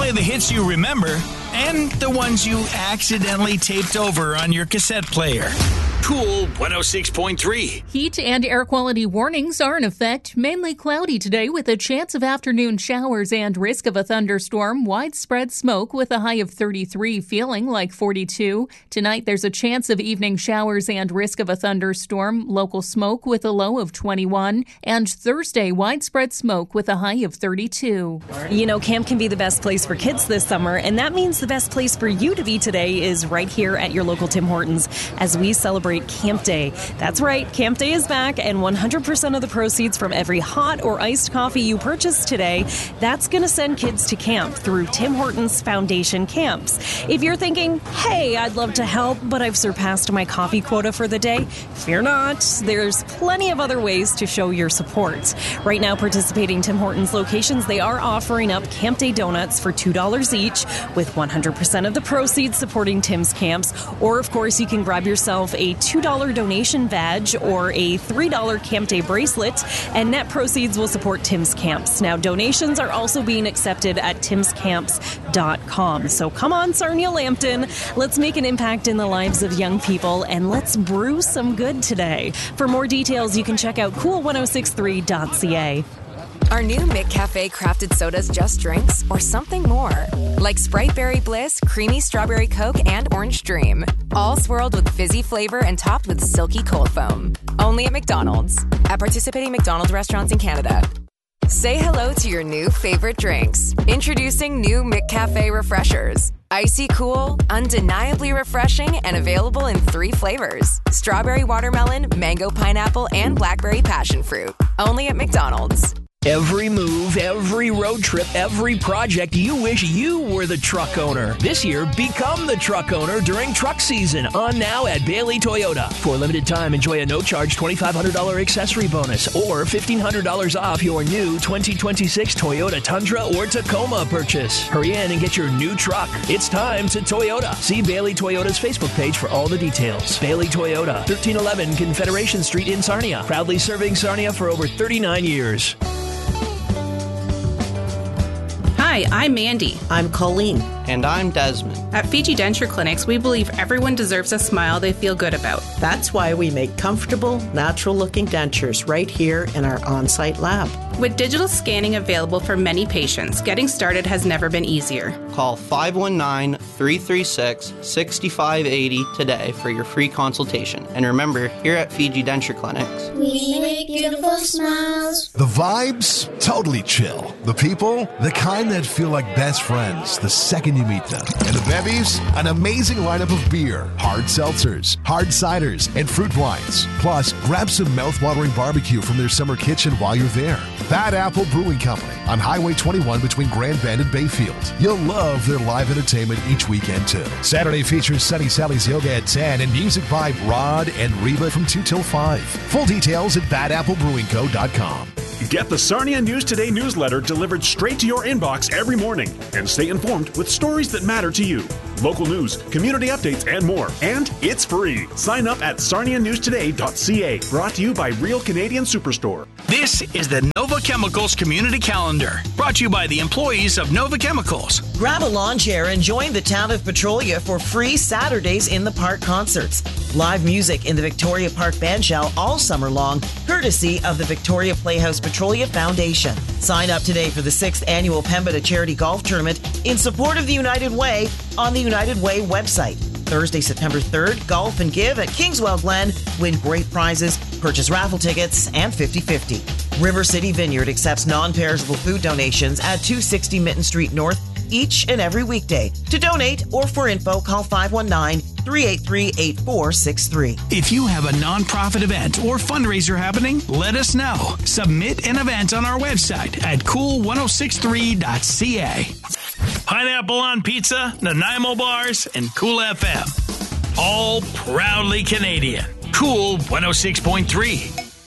play the hits you remember and the ones you accidentally taped over on your cassette player. Cool 106.3. Heat and air quality warnings are in effect. Mainly cloudy today with a chance of afternoon showers and risk of a thunderstorm. Widespread smoke with a high of 33, feeling like 42. Tonight there's a chance of evening showers and risk of a thunderstorm. Local smoke with a low of 21. And Thursday, widespread smoke with a high of 32. You know, camp can be the best place for kids this summer, and that means the best place for you to be today is right here at your local Tim Hortons as we celebrate Camp Day. That's right, Camp Day is back, and 100% of the proceeds from every hot or iced coffee you purchase today, that's going to send kids to camp through Tim Hortons Foundation Camps. If you're thinking, hey, I'd love to help, but I've surpassed my coffee quota for the day, fear not. There's plenty of other ways to show your support. Right now, participating Tim Hortons locations, they are offering up Camp Day donuts for $2 each, with 100% of the proceeds supporting Tim's camps. Or, of course, you can grab yourself a $2 donation badge or a $3 Camp Day bracelet, and net proceeds will support Tim's Camps. Now, donations are also being accepted at timscamps.com. So come on, Sarnia Lambton, let's make an impact in the lives of young people, and let's brew some good today. For more details, you can check out cool1063.ca. Are new McCafe crafted sodas just drinks or something more? Like Sprite Berry Bliss, Creamy Strawberry Coke, and Orange Dream. All swirled with fizzy flavor and topped with silky cold foam. Only at McDonald's. At participating McDonald's restaurants in Canada. Say hello to your new favorite drinks. Introducing new McCafe Refreshers. Icy cool, undeniably refreshing, and available in 3 flavors. Strawberry watermelon, mango pineapple, and blackberry passion fruit. Only at McDonald's. Every move, every road trip, every project, you wish you were the truck owner. This year, become the truck owner during truck season. On now at Bailey Toyota. For a limited time, enjoy a no-charge $2,500 accessory bonus or $1,500 off your new 2026 Toyota Tundra or Tacoma purchase. Hurry in and get your new truck. It's time to Toyota. See Bailey Toyota's Facebook page for all the details. Bailey Toyota, 1311 Confederation Street in Sarnia. Proudly serving Sarnia for over 39 years. Hi, I'm Mandy. I'm Colleen. And I'm Desmond. At Fiji Denture Clinics, we believe everyone deserves a smile they feel good about. That's why we make comfortable, natural-looking dentures right here in our on-site lab. With digital scanning available for many patients, getting started has never been easier. Call 519-336-6580 today for your free consultation. And remember, here at Fiji Denture Clinics, we make beautiful smiles. The vibes, totally chill. The people, the kind that feel like best friends the second you meet them. And the bevies, an amazing lineup of beer, hard seltzers, hard ciders, and fruit wines. Plus, grab some mouth-watering barbecue from their summer kitchen while you're there. Bad Apple Brewing Company on Highway 21 between Grand Bend and Bayfield. You'll love their live entertainment each weekend, too. Saturday features Sunny Sally's Yoga at 10 and music by Rod and Reba from 2 till 5. Full details at badapple.brewingco.com. Get the Sarnia News Today newsletter delivered straight to your inbox every morning and stay informed with stories that matter to you. Local news, community updates, and more. And it's free. Sign up at sarnianewstoday.ca. Brought to you by Real Canadian Superstore. This is the Nova Chemicals Community Calendar, brought to you by the employees of Nova Chemicals. Grab a lawn chair and join the town of Petrolia for free Saturdays in the Park concerts. Live music in the Victoria Park Bandshell all summer long, courtesy of the Victoria Playhouse Petrolia Foundation. Sign up today for the 6th annual Pembina Charity Golf Tournament in support of the United Way on the United Way website. Thursday, September 3rd, Golf and Give at Kingswell Glen. Win great prizes, purchase raffle tickets, and 50-50. River City Vineyard accepts non-perishable food donations at 260 Mitten Street North each and every weekday. To donate or for info, call 519-383-8463. If you have a nonprofit event or fundraiser happening, let us know. Submit an event on our website at cool1063.ca. Pineapple on Pizza, Nanaimo Bars, and Cool FM. All proudly Canadian. Cool 106.3.